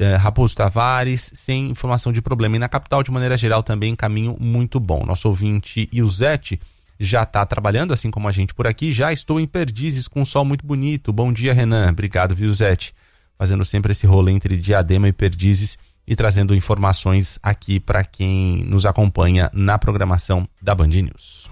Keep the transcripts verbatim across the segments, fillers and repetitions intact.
eh, Raposo Tavares, sem informação de problema. E na capital, de maneira geral, também caminho muito bom. Nosso ouvinte Iusete já está trabalhando, assim como a gente por aqui. Já estou em Perdizes com um sol muito bonito. Bom dia, Renan. Obrigado, Iusete. Fazendo sempre esse rolê entre Diadema e Perdizes e trazendo informações aqui para quem nos acompanha na programação da Band News.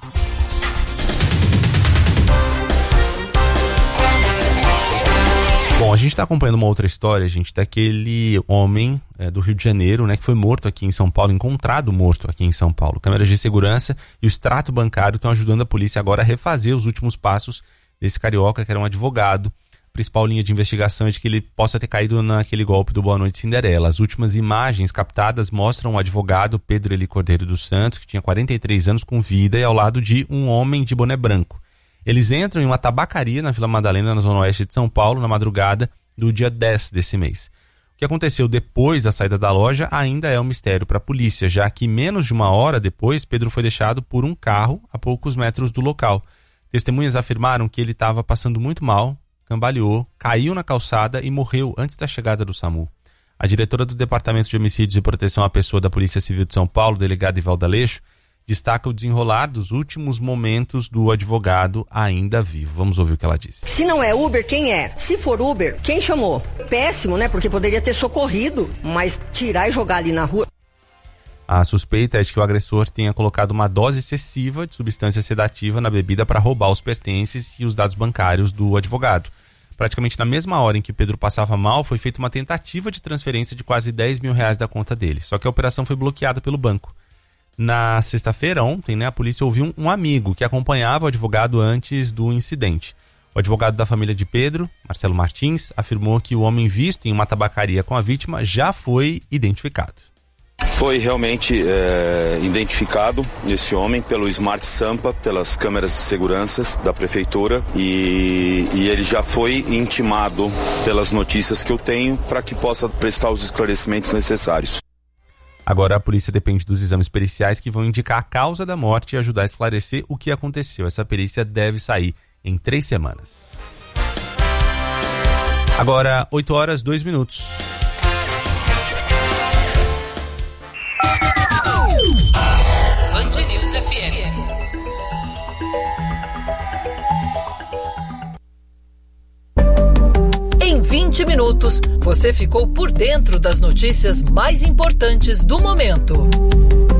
Bom, a gente está acompanhando uma outra história, gente, daquele homem é, do Rio de Janeiro, né, que foi morto aqui em São Paulo, encontrado morto aqui em São Paulo. Câmeras de segurança e o extrato bancário estão ajudando a polícia agora a refazer os últimos passos desse carioca, que era um advogado. A principal linha de investigação é de que ele possa ter caído naquele golpe do Boa Noite Cinderela. As últimas imagens captadas mostram o advogado Pedro Eli Cordeiro dos Santos, que tinha quarenta e três anos, com vida, e ao lado de um homem de boné branco. Eles entram em uma tabacaria na Vila Madalena, na zona oeste de São Paulo, na madrugada do dia dez desse mês. O que aconteceu depois da saída da loja ainda é um mistério para a polícia, já que menos de uma hora depois, Pedro foi deixado por um carro a poucos metros do local. Testemunhas afirmaram que ele estava passando muito mal, cambaleou, caiu na calçada e morreu antes da chegada do SAMU. A diretora do Departamento de Homicídios e Proteção à Pessoa da Polícia Civil de São Paulo, delegada Ivalda Leixo, destaca o desenrolar dos últimos momentos do advogado ainda vivo. Vamos ouvir o que ela disse. Se não é Uber, quem é? Se for Uber, quem chamou? Péssimo, né? Porque poderia ter socorrido, mas tirar e jogar ali na rua... A suspeita é de que o agressor tenha colocado uma dose excessiva de substância sedativa na bebida para roubar os pertences e os dados bancários do advogado. Praticamente na mesma hora em que Pedro passava mal, foi feita uma tentativa de transferência de quase dez mil reais da conta dele. Só que a operação foi bloqueada pelo banco. Na sexta-feira, ontem, né, a polícia ouviu um, um amigo que acompanhava o advogado antes do incidente. O advogado da família de Pedro, Marcelo Martins, afirmou que o homem visto em uma tabacaria com a vítima já foi identificado. Foi realmente é, identificado esse homem pelo Smart Sampa, pelas câmeras de segurança da prefeitura e, e ele já foi intimado pelas notícias que eu tenho para que possa prestar os esclarecimentos necessários. Agora a polícia depende dos exames periciais que vão indicar a causa da morte e ajudar a esclarecer o que aconteceu. Essa perícia deve sair em três semanas. Agora, oito horas, dois minutos. Band News F M. Em vinte minutos, você ficou por dentro das notícias mais importantes do momento.